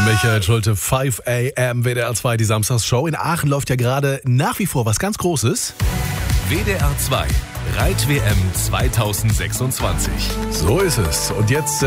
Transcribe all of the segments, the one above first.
Michael Schulte, 5 a.m. WDR 2, die Samstagsshow. In Aachen läuft ja gerade nach wie vor was ganz Großes. WDR 2, Reit-WM 2026. So ist es. Und jetzt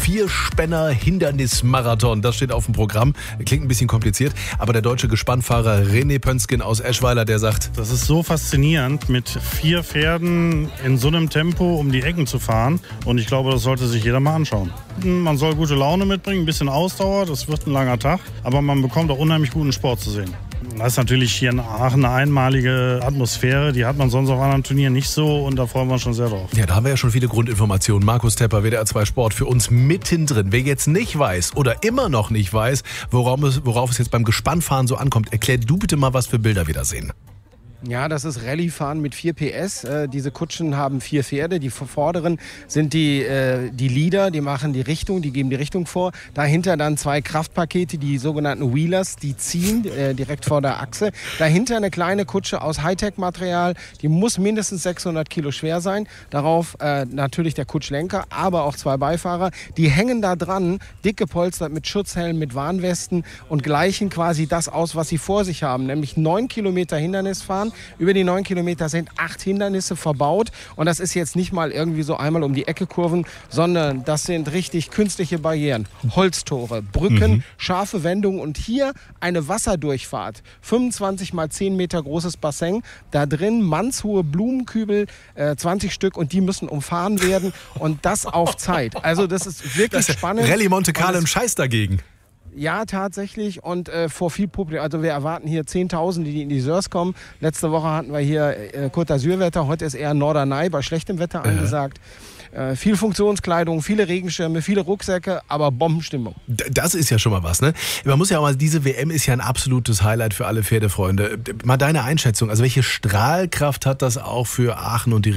Vierspänner-Hindernismarathon. Das steht auf dem Programm. Klingt ein bisschen kompliziert, aber der deutsche Gespannfahrer René Pönskin aus Eschweiler, der sagt: Das ist so faszinierend, mit 4 Pferden in so einem Tempo um die Ecken zu fahren. Und ich glaube, das sollte sich jeder mal anschauen. Man soll gute Laune mitbringen, ein bisschen Ausdauer. Das wird ein langer Tag. Aber man bekommt auch unheimlich guten Sport zu sehen. Das ist natürlich hier in Aachen eine einmalige Atmosphäre. Die hat man sonst auf anderen Turnieren nicht so. Und da freuen wir uns schon sehr drauf. Ja, da haben wir ja schon viele Grundinformationen. Markus Tepper, WDR 2 Sport, für uns mittendrin. Wer jetzt nicht weiß oder immer noch nicht weiß, worauf es jetzt beim Gespannfahren so ankommt, erklär du bitte mal, was für Bilder wir da sehen. Ja, das ist Rallye-Fahren mit 4 PS. Diese Kutschen haben 4 Pferde. Die vorderen sind die Leader, die machen die Richtung, die geben die Richtung vor. Dahinter dann 2 Kraftpakete, die sogenannten Wheelers, die ziehen direkt vor der Achse. Dahinter eine kleine Kutsche aus Hightech-Material, die muss mindestens 600 Kilo schwer sein. Darauf natürlich der Kutschlenker, aber auch 2 Beifahrer. Die hängen da dran, dick gepolstert mit Schutzhelm, mit Warnwesten und gleichen quasi das aus, was sie vor sich haben, nämlich 9 Kilometer Hindernis fahren. Über die 9 Kilometer sind 8 Hindernisse verbaut. Und das ist jetzt nicht mal irgendwie so einmal um die Ecke Kurven, sondern das sind richtig künstliche Barrieren. Holztore, Brücken, scharfe Wendungen und hier eine Wasserdurchfahrt. 25 mal 10 Meter großes Bassin. Da drin mannshohe Blumenkübel, 20 Stück, und die müssen umfahren werden. Und das auf Zeit. Also das ist wirklich spannend. Rallye Monte Carlo im Scheiß dagegen. Ja, tatsächlich, und vor viel Publikum. Also wir erwarten hier 10.000, die in die Sörs kommen. Letzte Woche hatten wir hier Côte d'Azur-Wetter, heute ist eher Norderney bei schlechtem Wetter angesagt. Viel Funktionskleidung, viele Regenschirme, viele Rucksäcke, aber Bombenstimmung. Das ist ja schon mal was, ne? Man muss ja auch mal, diese WM ist ja ein absolutes Highlight für alle Pferdefreunde. Mal deine Einschätzung, also welche Strahlkraft hat das auch für Aachen und die